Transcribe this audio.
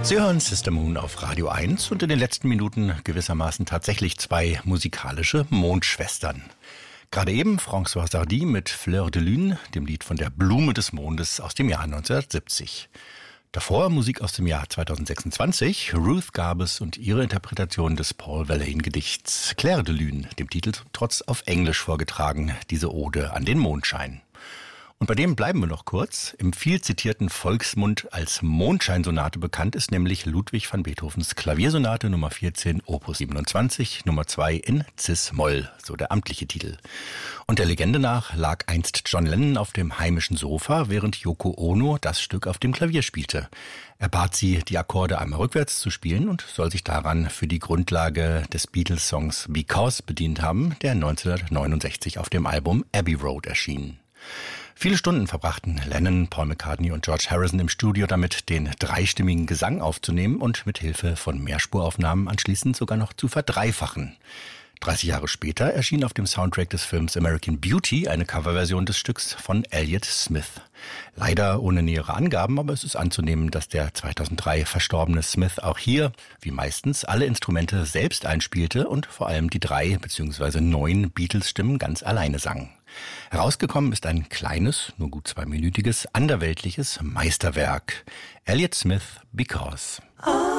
Sie hören Sister Moon auf Radio 1 und in den letzten Minuten gewissermaßen tatsächlich zwei musikalische Mondschwestern. Gerade eben Françoise Hardy mit Fleur de Lune, dem Lied von der Blume des Mondes aus dem Jahr 1970. Davor Musik aus dem Jahr 2026, Ruth Garbes und ihre Interpretation des Paul Verlaine-Gedichts Clair de Lune, dem Titel trotz auf Englisch vorgetragen, diese Ode an den Mondschein. Und bei dem bleiben wir noch kurz. Im viel zitierten Volksmund als Mondscheinsonate bekannt ist nämlich Ludwig van Beethovens Klaviersonate Nummer 14, Opus 27, Nummer 2 in Cis-Moll, so der amtliche Titel. Und der Legende nach lag einst John Lennon auf dem heimischen Sofa, während Yoko Ono das Stück auf dem Klavier spielte. Er bat sie, die Akkorde einmal rückwärts zu spielen und soll sich daran für die Grundlage des Beatles-Songs Because bedient haben, der 1969 auf dem Album Abbey Road erschien. Viele Stunden verbrachten Lennon, Paul McCartney und George Harrison im Studio damit, den dreistimmigen Gesang aufzunehmen und mit Hilfe von Mehrspuraufnahmen anschließend sogar noch zu verdreifachen. 30 Jahre später erschien auf dem Soundtrack des Films American Beauty eine Coverversion des Stücks von Elliott Smith. Leider ohne nähere Angaben, aber es ist anzunehmen, dass der 2003 verstorbene Smith auch hier, wie meistens, alle Instrumente selbst einspielte und vor allem die 3 bzw. 9 Beatles-Stimmen ganz alleine sang. Herausgekommen ist ein kleines, nur gut 2-minütiges, anderweltliches Meisterwerk. Elliott Smith, Because.